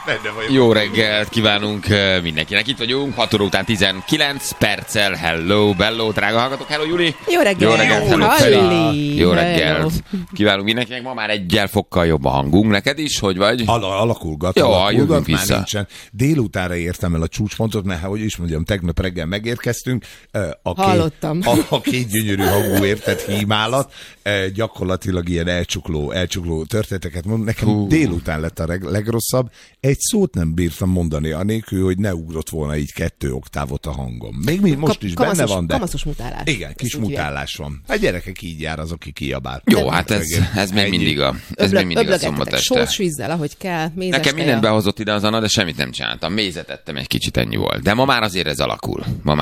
Jó reggelt kívánunk mindenkinek. Itt vagyunk, 6 óra után 19 perccel. Hello, bello, drága hallgatók. Hello, Juli. Jó reggelt. Jó reggelt. Hello, Halli. Jó reggelt. Kívánunk mindenkinek. Ma már egyel fokkal jobb a hangunk. Neked is, hogy vagy? Alakulgat. Jó, jövünk vissza. Már nincsen. Délutánra értem el a csúcspontot, mert hogy is mondjam, tegnap reggel megérkeztünk. Hallottam. A két gyönyörű hangú értett hímálat gyakorlatilag ilyen elcsukló történeteket mond. Nekem délután lett a legrosszabb. Egy szót nem bírtam mondani, anélkül, hogy ne ugrott volna így 2 oktávot a hangom. Még most is benne van, de... Kamaszos mutálás. Igen, kis mutálás van. A gyerekek így jár, az, aki kiabál. Jó, hát ez még mindig a szombat este. Sós vízzel, ahogy kell. Nekem mindent behozott ide az Anna, de semmit nem csináltam. Mézet ettem egy kicsit, ennyi volt. De ma már azért ez alakul.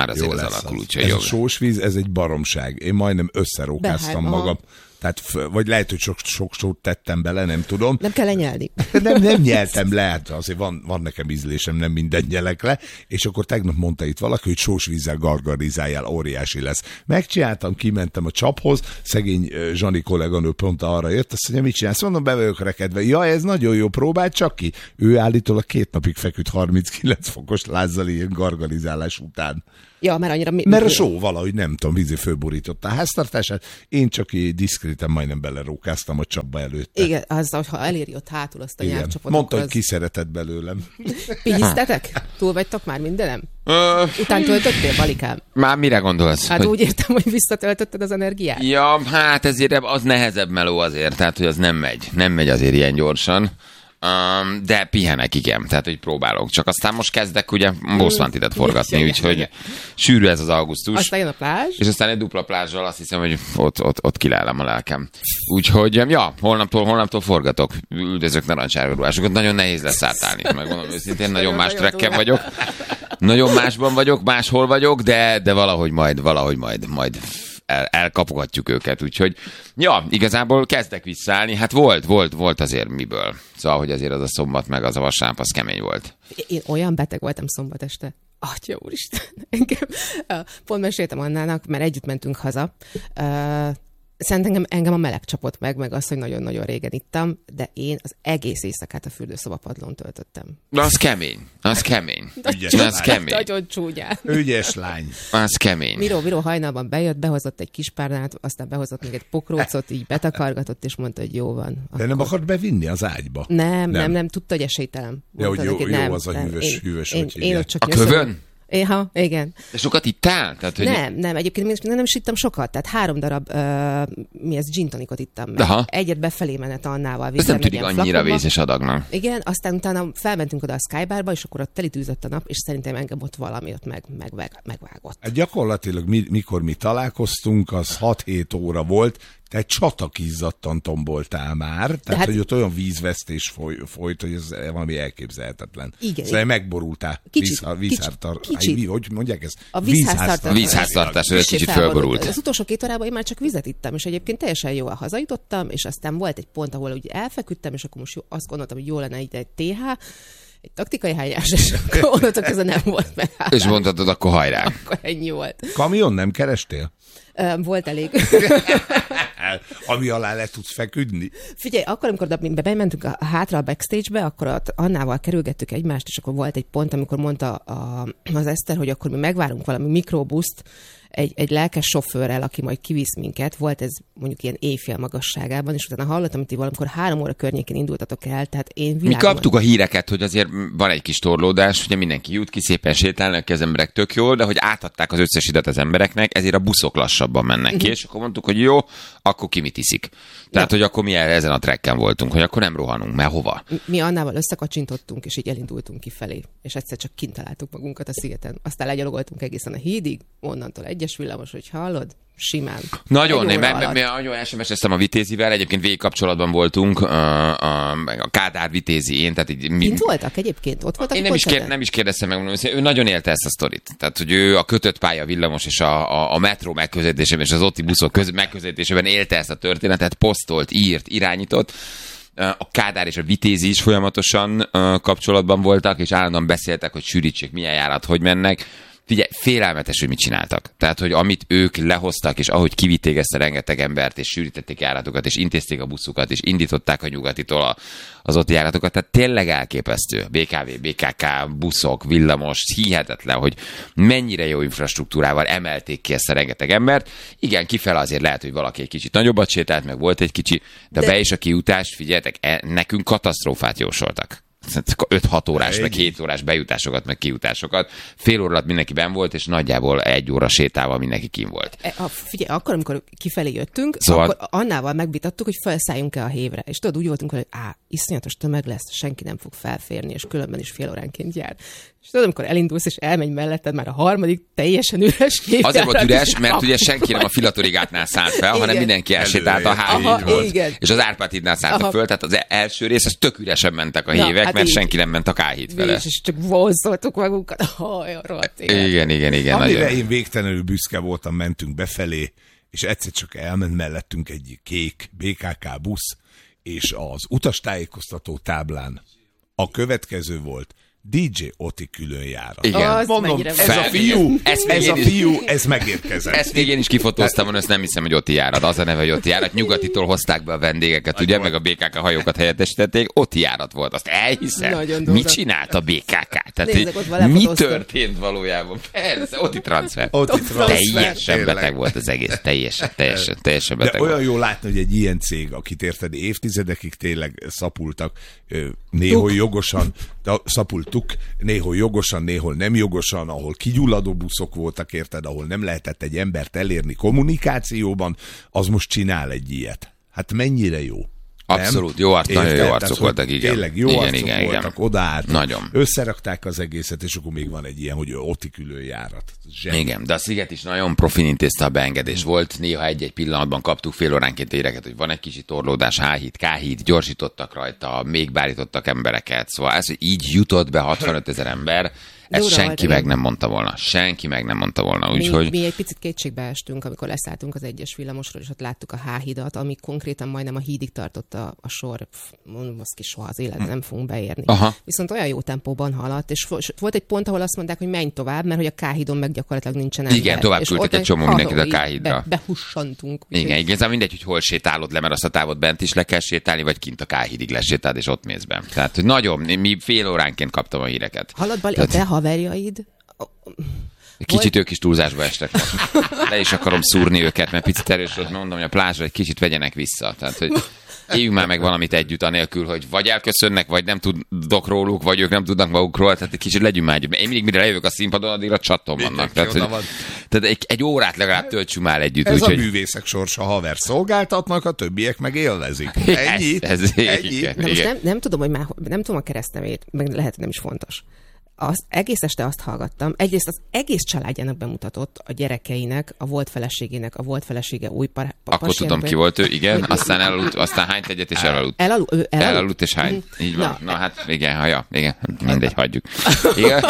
Ez a sós víz, ez egy baromság. Én majdnem összerókáztam magam. Tehát, vagy lehet, hogy sok sót tettem bele, nem tudom. Nem kell lenyelni. Nem nyeltem le, hát azért van nekem ízlésem, nem minden nyelek le, és akkor tegnap mondta itt valaki, hogy sós vízzel gargarizáljál, óriási lesz. Megcsináltam, kimentem a csaphoz, szegény Zsani kolléganő pont arra jött, azt mondja, mit csinálsz? Mondom, be vagyok rekedve. Ja, ez nagyon jó, próbáld csak ki. Ő állítólag 2 napig feküdt 39 fokos lázzal ilyen gargarizálás után. Ja, mert annyira... Mert a só valahogy, nem tudom, vízi fölborította a háztartását, én csak így diszkréten majdnem belerókáztam a csapba előtte. Igen, azzal, ha eléri ott hátul azt a nyelvcsapot. Mondta, hogy kiszeretett belőlem. Pihisztetek? Túl vagytok már mindenem? Után töltöttél, Balikám? Már mire gondolsz? Hát úgy értem, hogy visszatöltötted az energiát. Ja, hát ezért az nehezebb meló azért, tehát hogy az nem megy azért ilyen gyorsan. De pihenek, igen, tehát hogy próbálok. Csak aztán most kezdek ugye Boszfantidet forgatni, úgyhogy sűrű ez az augusztus. Aztán jön a plázs. És aztán egy dupla plázsal azt hiszem, hogy ott kilelem a lelkem. Úgyhogy, ja, holnaptól forgatok. Üldözök narancsárgaruhásokat. Nagyon nehéz lesz átállni. Megmondom őszintén, nagyon más trekken vagyok. Nagyon másban vagyok, máshol vagyok, de valahogy majd elkapogatjuk őket, úgyhogy ja, igazából kezdek visszaállni, hát volt azért miből. Szóval, hogy azért az a szombat meg az a vasárnap, az kemény volt. Én olyan beteg voltam szombat este. Atya úristen, pont meséltem Annának, mert együtt mentünk haza. Szerintem engem a meleg csapott meg az, hogy nagyon-nagyon régen ittam, de én az egész éjszakát a fürdőszoba padlón töltöttem. Az kemény. Ügyes kemény. Nagyon csúnyán. Ügyes lány. Az kemény. Miró hajnalban bejött, behozott egy kis párnát, aztán behozott még egy pokrócot, így betakargatott, és mondta, hogy jó van. De nem akart bevinni az ágyba? Nem, tudta, hogy esélytelen. Ja, hogy jó az a hűvös, én csak a kövön? Igen. De sokat ittál? Tehát, hogy... Nem, egyébként nem is ittam sokat, tehát 3 darab gin tonicot ittam meg. Aha. Egyet befelé menet Annával. Ez nem tűnik annyira vészes adagnak. Igen, aztán utána felmentünk oda a Skybarba, és akkor ott telitűzött a nap, és szerintem engem ott valami ott megvágott. Hát gyakorlatilag mikor mi találkoztunk, az 6-7 óra volt, te csatakízzattan tomboltál már, tehát hát, hogy ott olyan vízvesztés folyt, hogy ez valami elképzelhetetlen. Igen. Szóval megborultál. Hogy mondják ezt? A vízháztartás egy kicsit fölborult. Az utolsó 2 órában én már csak vizet ittam, és egyébként teljesen jól hazajutottam, és aztán volt egy pont, ahol úgy elfeküdtem, és akkor most azt gondoltam, hogy jó lenne egy TH, egy taktikai hányás, és akkor onnantól közben nem volt meg. És mondhatod, akkor hajrá. Akkor ennyi volt. Kamion nem kerestél? Volt elég. Ami alá le tudsz feküdni? Figyelj, akkor, amikor bementünk hátra a backstage-be, akkor ott Annával kerülgettük egymást, és akkor volt egy pont, amikor mondta az Eszter, hogy akkor mi megvárunk valami mikrobuszt egy lelkes sofőrrel, aki majd kivisz minket. Volt ez mondjuk ilyen éjfél magasságában, és utána hallottam, hogy ti valamikor 3 óra környékén indultatok el, tehát én Mi kaptuk a híreket, hogy azért van egy kis torlódás, ugye mindenki jut ki, szépen sétálnak ki az emberek tök jól, de hogy átadták az összes idat az embereknek, ezért a buszok lassabban mennek ki, és akkor mondtuk, hogy jó, akkor ki mit iszik. Tehát, hogy akkor mi ezen a trekken voltunk, hogy akkor nem rohanunk, mert hova? Mi Annával összekacsintottunk, és így elindultunk kifelé, és egyszer csak kint találtuk magunkat a szigeten. Aztán legyalogoltunk egészen a hídig, onnantól egyes villamos, hogy hallod, simán. Nagyon, nagyon SMS-eztem a Vitézivel, egyébként végig kapcsolatban voltunk, a Kádár Vitézi, én, tehát így... Kint voltak egyébként? Ott voltak? Én nem is kérdeztem meg, ő nagyon élte ezt a sztorit. Tehát, hogy ő a kötött pálya villamos és a metró megközelítésében és az otti buszok megközelítésében élte ezt a történetet, posztolt, írt, irányított. A Kádár és a Vitézi is folyamatosan kapcsolatban voltak, és állandóan beszéltek, hogy sűrítsék, milyen járat, hogy mennek. Figyelj, félelmetes, hogy mit csináltak. Tehát, hogy amit ők lehoztak, és ahogy kivitték ezt a rengeteg embert, és sűrítették járatokat, és intézték a buszukat, és indították a nyugatitól az ott járatokat, tehát tényleg elképesztő. BKV, BKK, buszok, villamos, hihetetlen, hogy mennyire jó infrastruktúrával emelték ki ezt a rengeteg embert. Igen, kifele azért lehet, hogy valaki egy kicsit nagyobbat sétált, meg volt egy kicsi, de be és a kiutás, figyeljetek, nekünk katasztrófát jósoltak. 5-6 órás, meg 7 órás bejutásokat, meg kiutásokat. Fél óra alatt mindenki benn volt, és nagyjából 1 óra sétával mindenki kín volt. Figyelj, akkor, amikor kifelé jöttünk, szóval... akkor annával megvitattuk, hogy felszálljunk-e a hévre. És tudod, úgy voltunk, hogy iszonyatos tömeg lesz, senki nem fog felférni, és különben is fél óránként jár. És tudod, amikor elindulsz, és elmegy melletted már a harmadik teljesen üres hévjárat. Azért volt üres, mert ugye senki nem a Filatorigátnál szállt fel, hanem mindenki elsétált a H-hídhoz. És az Árpád hídnál szálltak föl, tehát az első rész, az tök üresen mentek a hívek, mert senki nem ment a K-híd fele. És csak vonzoltuk magunkat. Igen. Amire én végtelenül büszke voltam, mentünk befelé, és egyszer csak elment mellettünk egy kék BKK busz, és az utastájékoztató táblán a következő volt: DJ Oti különjárat. Igen. Mondom, ez megérkezett. Ezt még én is kifotóztam, azt nem hiszem, hogy Oti járat. Az a neve, hogy Oti járat. Nyugatitól hozták be a vendégeket, ugye, meg a BKK hajókat helyettesítették. Oti járat volt. Azt elhiszem. Mit csinált a BKK? Tehát mi történt valójában? Persze, Oti transfer. Teljesen beteg volt az egész. Teljesen beteg volt. De olyan jó látni, hogy egy ilyen cég, akit érted, évtizedekig tényleg szapultak, néhol jogosan, néhol jogosan, néhol nem jogosan, ahol kigyulladó buszok voltak, érted, ahol nem lehetett egy embert elérni kommunikációban, az most csinál egy ilyet. Hát mennyire jó. Abszolút, nagyon jó arcok voltak, igen. Tényleg jó arcok voltak, odaálltak, nagyon. Összerakták az egészet, és akkor még van egy ilyen, hogy Oti különjárat. Igen, de a Sziget is nagyon profin intézte a beengedés. Volt néha egy-egy pillanatban kaptuk fél óránként éreket, hogy van egy kicsi torlódás, H-híd, K-híd, gyorsítottak rajta, még bárítottak embereket. Szóval ez, hogy így jutott be 65 000 ember, ezt senki meg nem mondta volna. Senki meg nem mondta volna. Úgyhogy... Mi egy picit kétségbe estünk, amikor leszálltunk az egyes villamosról, és ott láttuk a H-hidat, ami konkrétan majdnem a hídig tartott a sor. Mondom, azt ki soha az életben nem fogunk beérni. Aha. Viszont olyan jó tempóban haladt, és volt egy pont, ahol azt mondták, hogy menj tovább, mert hogy a K-hídon meg gyakorlatilag nincsen ember. Igen, tovább küldtek egy csomó mindenkit a K-hídra. Behussantunk. Igen, mindegy, hogy hol sétálod le, mert azt a távot bent is le kell sétálni, vagy kint a K-hídig lesétáld, és ott mész be. Tehát, hogy nagyon, mi fél óránként kaptam a híreket. Hallod, Bali, a te haverjaid... Kicsit ők is túlzásba estek most. Le is akarom szúrni őket, mert picit erős volt, mondom, hogy a plázsra egy kicsit vegyenek vissza. Tehát, hogy éljünk már meg valamit együtt anélkül, hogy vagy elköszönnek, vagy nem tudok róluk, vagy ők nem tudnak magukról, tehát egy kicsit legyünk már együtt. Én mindig mire lejövök a színpadon, addigra csatton vannak. Tehát egy órát legalább töltsünk már együtt. Ez a művészek sorsa, haver szolgáltatnak, a többiek meg élvezik. Ennyi. Igen. Most nem tudom, hogy már nem tudom a keresztnevét, meg lehet, hogy nem is fontos. Az egész este azt hallgattam. Egyrészt az egész családjának bemutatott, a gyerekeinek, a volt feleségének, a volt felesége új Akkor tudom, ki volt ő, igen. Aztán elaludt, aztán hányt egyet, és elaludt. Elaludt és hányt. Így van. Na hát, igen, igen. Mindegy, hagyjuk. Igen.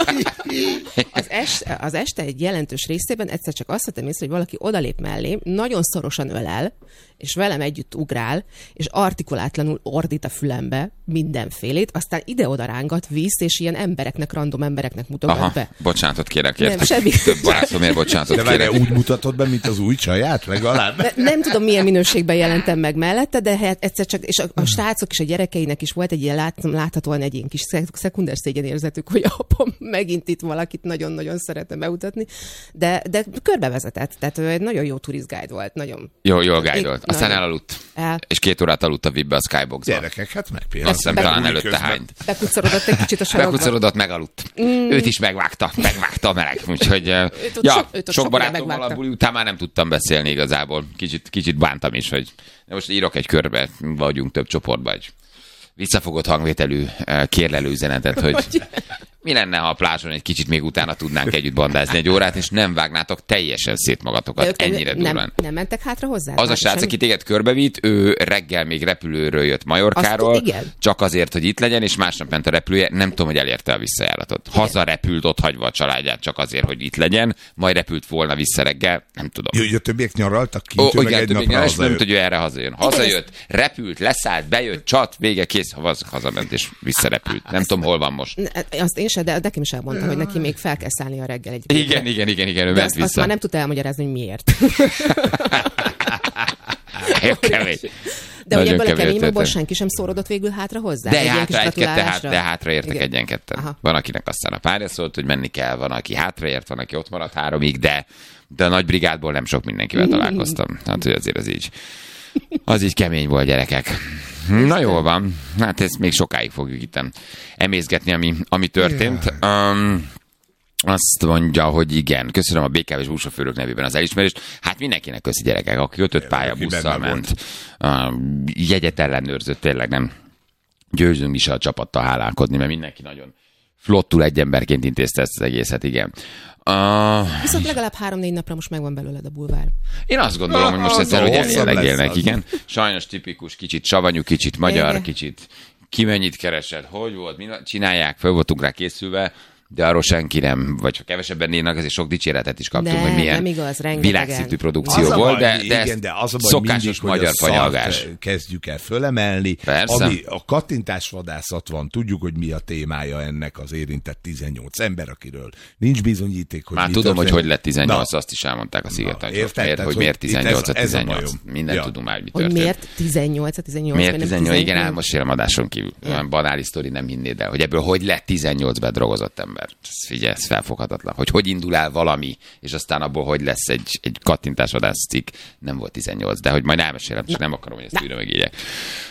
Az este egy jelentős részében egyszer csak azt vettem észre, hogy valaki odalép mellé, nagyon szorosan ölel, és velem együtt ugrál, és artikulátlanul ordít a fülembe mindenfélét, aztán ide-oda rángat, visz, és ilyen random embereknek mutogat be. Bocsánatot kérek, nem, semmi. Több barátomért bocsánatot kérek. De úgy mutatod be, mint az új csaját, legalább? Nem tudom, milyen minőségben jelentem meg mellette, de hát egyszer csak, és a srácok és a gyerekeinek is volt egy ilyen láthatóan egy ilyen kis szekunder szégyenérzetük, hogy apám megint itt valakit nagyon-nagyon szeretne bemutatni, de körbevezetett, tehát egy nagyon jó turistguide volt, nagyon. Jól guide-olt. Aztán elaludt. És 2 órát aludt a VIP-be a Skybox-ba. Gyerekek, hát megpillanatom. Azt hiszem, talán előtte hányt. Bekucorodott egy kicsit a sarokba. Bekucorodott, megaludt. Őt is megvágta a meleg. Úgyhogy sok barátommal a buli után már nem tudtam beszélni igazából. Kicsit bántam is, hogy most írok egy körbe, vagyunk több csoportban, egy visszafogott hangvételű kérlelő üzenetet, hogy mi lenne, ha a plázson egy kicsit még utána tudnánk együtt bandázni egy órát, és nem vágnátok teljesen szét magatokat ennyire durván. Nem mentek hátra hozzá? Az a srác, aki téged körbevitt, ő reggel még repülőről jött Majorkáról, csak azért, hogy itt legyen, és másnap ment a repülője, nem tudom, hogy elérte a visszajáratot. Haza repült ott hagyva a családját csak azért, hogy itt legyen, majd repült volna vissza reggel, nem tudom. Jó, a többiek nyaraltak kint, ő meg egy napra hazajött. Nem tudja, hogy erre hazajön. Hazajött, repült, leszállt, bejött, csat, vége, kész, hazament és visszarepült. Nem tudom, hol van most. Azt én de nekem is elmondta, hogy neki még fel kell szállni a reggel egy Igen, ő de ment vissza. azt már nem tudta elmagyarázni, hogy miért. Kemény. De hogy ebből a keményből senki sem szórodott végül hátra hozzá? De hátraértek egyen-ketten. Van, akinek aztán a párja szólt, hogy menni kell, van, aki hátraért, van, aki ott maradt 3-ig, de a nagy brigádból nem sok mindenkivel találkoztam. Hát, hogy azért az így kemény volt, gyerekek. Na jól van. Hát ezt még sokáig fogjuk itt emészgetni, ami történt. Azt mondja, hogy igen. Köszönöm a BKV-s buszsofőrök nevében az elismerést. Hát mindenkinek köszi, gyerekek, aki 5 pályabusszal ment. Jegyet ellenőrzött, tényleg nem győzünk is a csapattal hálálkodni, mert mindenki nagyon flottul egy emberként intézte ezt az egészet, igen. Viszont legalább 3-4 napra most megvan belőled a bulvár. Én azt gondolom, hogy most ezzel, hogy elégélnek, igen. Sajnos tipikus, kicsit savanyú, kicsit magyar, kicsit ki mennyit keresed, hogy volt, mi csinálják, föl voltunk rá készülve, de arról senki nem, vagy ha kevesebben néznek, ezért sok dicséretet is kaptunk, hogy milyen világszintű produkció volt, de az a baj szokásos mindig, magyar fanyalgás. Kezdjük el fölemelni. Persze. Ami a kattintásvadászat van, tudjuk, hogy mi a témája ennek az érintett 18 ember, akiről nincs bizonyíték, hogy már tudom, hogy lett 18, azt is elmondták a Szigeten. Hogy miért 18 a 18? Mindent tudunk már, mi történt. Hogy miért 18 a 18? Miért 18? Igen, elmosélem adáson kívül. Olyan banális sztori nem hinnéd el, hogy ebből hogy lett 18 bedrogozott ember. Figyelj, ez felfoghatatlan. Hogy indul el valami, és aztán abból hogy lesz egy kattintásvadász cikk, nem volt 18, de hogy majd elmesélem, csak nem akarom, hogy ezt újra megírják.